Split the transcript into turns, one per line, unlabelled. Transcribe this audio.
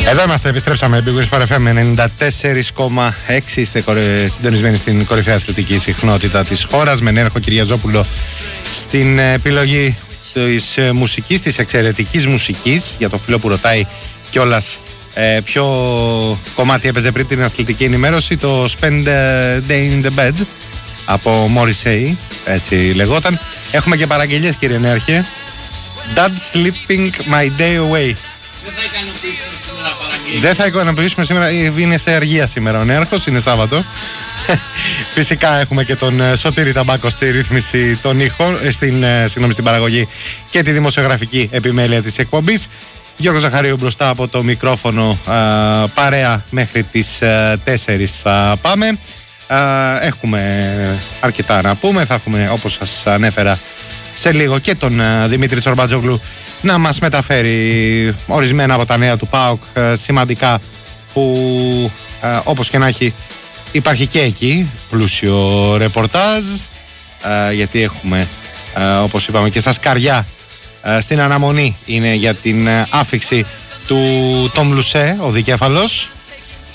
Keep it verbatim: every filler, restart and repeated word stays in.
Εδώ είμαστε, επιστρέψαμε. Big Wings Park εφ εμ ενενήντα τέσσερα κόμμα έξι. Είστε συντονισμένοι στην κορυφαία αθλητική συχνότητα της χώρας, με Νέαρχο Κυριαζόπουλο στην επιλογή της μουσικής, της εξαιρετικής μουσικής. Για το φίλο που ρωτάει κιόλας ε, ποιο κομμάτι έπαιζε πριν την αθλητική ενημέρωση, το Spend a Day in the Bed από Morrissey, έτσι λεγόταν. Έχουμε και παραγγελίες, κύριε Νέαρχε. Dad Sleeping My Day Away. Δεν θα ικανοποιήσουμε σήμερα, είναι σε αργία σήμερα ο Νέαρχος, είναι Σάββατο. Φυσικά έχουμε και τον Σωτήρη Ταμπάκο στη ρύθμιση των ήχων, στην, συγγνώμη, στην παραγωγή και τη δημοσιογραφική επιμέλεια της εκπομπής. Γιώργο Ζαχαρίου μπροστά από το μικρόφωνο, α, παρέα μέχρι τις α, τέσσερις θα πάμε. Α, έχουμε αρκετά να πούμε, θα έχουμε, όπως σας ανέφερα σε λίγο, και τον α, Δημήτρη Τσορμπατζόγλου να μας μεταφέρει ορισμένα από τα νέα του ΠΑΟΚ, σημαντικά, που α, όπως και να έχει υπάρχει και εκεί πλούσιο ρεπορτάζ, α, γιατί έχουμε α, όπως είπαμε και στα σκαριά α, στην αναμονή είναι για την α, άφιξη του Τόμ Λουσέ, ο δικέφαλος,